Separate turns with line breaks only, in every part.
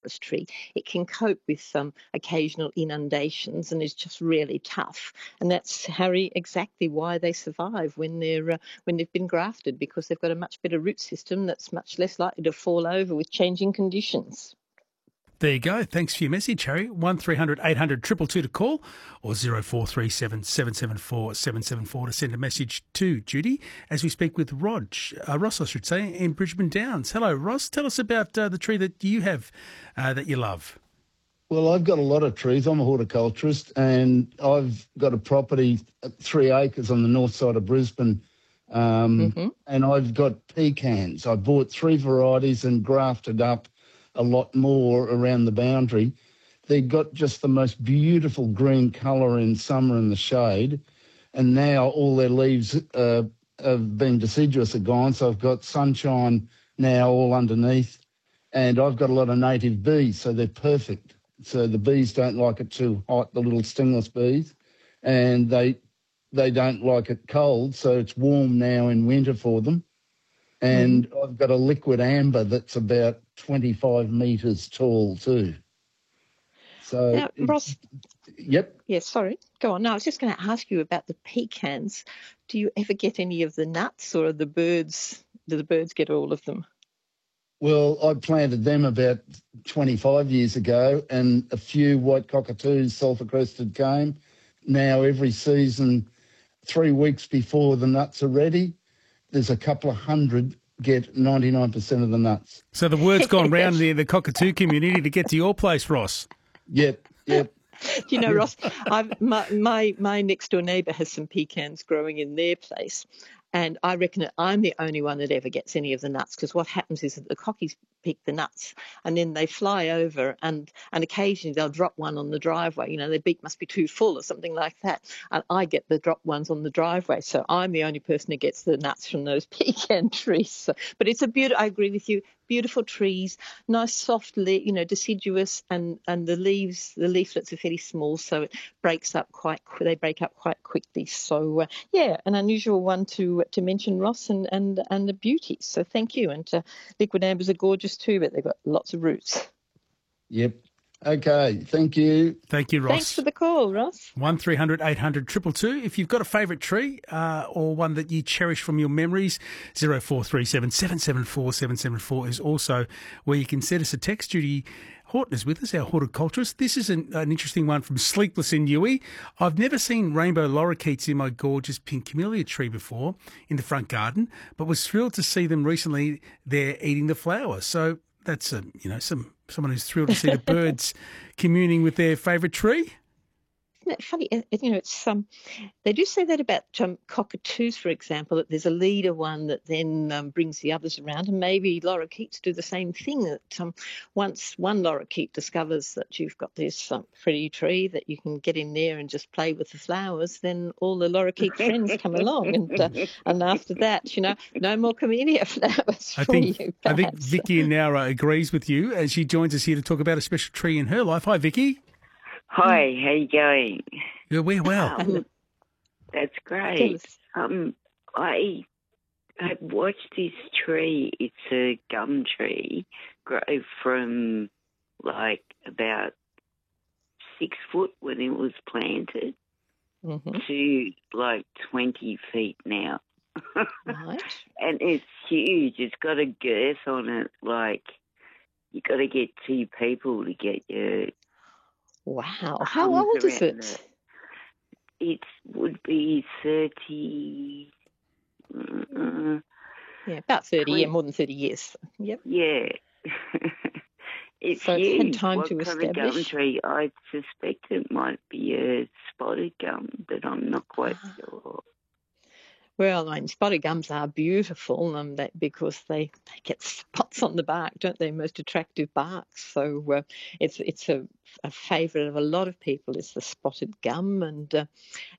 cypress tree. It can cope with some occasional inundations and is just really tough. And that's, Harry, exactly why they survive when they've been grafted, because they've got a much better root system that's much less likely to fall over with changing conditions.
There you go. Thanks for your message, Harry. 1300 800 222 to call, or 0437 774 774 to send a message to Judy as we speak with Ross, I should say, in Bridgeman Downs. Hello, Ross. Tell us about the tree that you have that you love.
Well, I've got a lot of trees. I'm a horticulturist, and I've got a property, 3 acres on the north side of Brisbane, and I've got pecans. I bought 3 varieties and grafted up a lot more around the boundary. They got just the most beautiful green colour in summer in the shade, and now all their leaves have been deciduous are gone, so I've got sunshine now all underneath, and I've got a lot of native bees, so they're perfect. So the bees don't like it too hot, the little stingless bees, and they don't like it cold, so it's warm now in winter for them. And I've got a liquid amber that's about 25 metres tall too. So,
now, Ross.
Yep.
Yes, sorry. Go on. No, I was just going to ask you about the pecans. Do you ever get any of the nuts, or do the birds get all of them?
Well, I planted them about 25 years ago, and a few white cockatoos, sulphur-crested, came. Now every season, 3 weeks before the nuts are ready, there's a couple of hundred get 99% of the nuts.
So the word's gone round the cockatoo community to get to your place, Ross.
Yep.
You know, Ross, my next door neighbour has some pecans growing in their place, and I reckon that I'm the only one that ever gets any of the nuts, because what happens is that the cockies pick the nuts and then they fly over, and occasionally they'll drop one on the driveway. You know, their beak must be too full or something like that, and I get the drop ones on the driveway. So I'm the only person who gets the nuts from those pecan trees. So, but it's I agree with you, beautiful trees, nice soft, deciduous, and the leaflets are fairly small, so it breaks up they break up quite quickly. So an unusual one to mention, Ross, and a beauty. So thank you. And liquid ambers are gorgeous too, but they've got lots of roots.
Yep. Okay. Thank you.
Thank you, Ross.
Thanks for the call, Ross.
1300 800 222. If you've got a favourite tree or one that you cherish from your memories, 0437 774 774 is also where you can send us a text. Judy Horton is with us, our horticulturist. This is an interesting one from Sleepless in Newey. I've never seen rainbow lorikeets in my gorgeous pink camellia tree before in the front garden, but was thrilled to see them recently there eating the flowers. So that's someone who's thrilled to see the birds communing with their favourite tree.
Isn't that funny? It's they do say that about cockatoos, for example, that there's a leader one that then brings the others around, and maybe lorikeets do the same thing. That once one lorikeet discovers that you've got this pretty tree that you can get in there and just play with the flowers, then all the lorikeet friends come along, and after that, no more camellia flowers for you.
I think Vicky now agrees with you, as she joins us here to talk about a special tree in her life. Hi, Vicky.
Hi, how you going?
We're well.
That's great. I have watched this tree. It's a gum tree, grow from like about 6 foot when it was planted to like 20 feet now.
Right.
And it's huge. It's got a girth on it. Like, you got to get 2 people to get your...
Wow. How old is it?
It would be 30...
about 30, more than 30 years. Yep.
Yeah. It's
so
huge.
It's had time
what
to
kind
establish?
Of gum tree? I suspect it might be a spotted gum, but I'm not quite sure.
Well, spotted gums are beautiful because they get spots on the bark, don't they? Most attractive barks. So it's a favourite of a lot of people is the spotted gum, and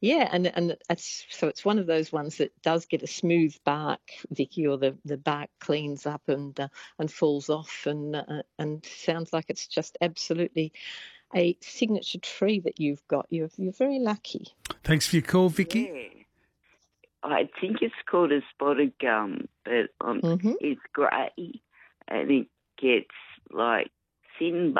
it's one of those ones that does get a smooth bark, Vicky, or the bark cleans up and falls off, and sounds like it's just absolutely a signature tree that you've got. You're very lucky.
Thanks for your call, Vicky.
Yeah. I think it's called a spotted gum, but it's grey and it gets like thin